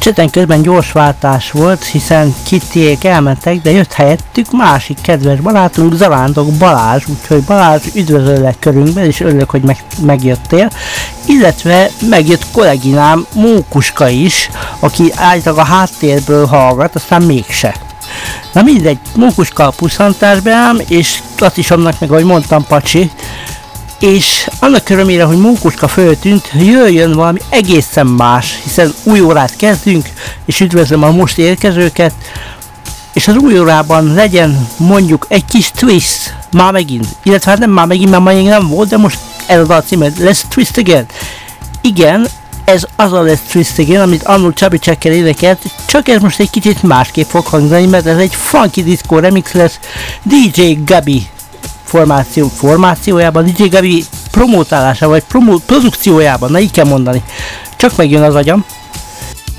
Esetben közben gyors váltás volt, hiszen Kittyék elmentek, de jött helyettük másik kedves barátunk, Zarándok Balázs, úgyhogy Balázs, üdvözöllek körünkben, és örülök, hogy megjöttél, illetve megjött kolléginám Mókuska is, aki állítólag a háttérből hallgat, aztán mégse. Na mindegy, Mókuska a puszhantásba ám, és Latisomnak meg, ahogy mondtam, Pacsi, és annak örömére, hogy Mókuska föltűnt, jöjjön valami egészen más, hiszen új órát kezdünk, és üdvözlöm a most érkezőket, és az új órában legyen mondjuk egy kis twist, már megint, illetve hát nem már megint, mert még nem volt, de most ez az a címe, Let's Twist Again. Igen, ez az a Let's Twist Again, amit annól Csabi Csekkel énekelt, csak ez most egy kicsit másképp fog hangzani, mert ez egy funky disco remix lesz DJ Gabi formációjában, DJ Gabi promótálásában, vagy produkciójában, na így kell mondani. Csak megjön az agyam.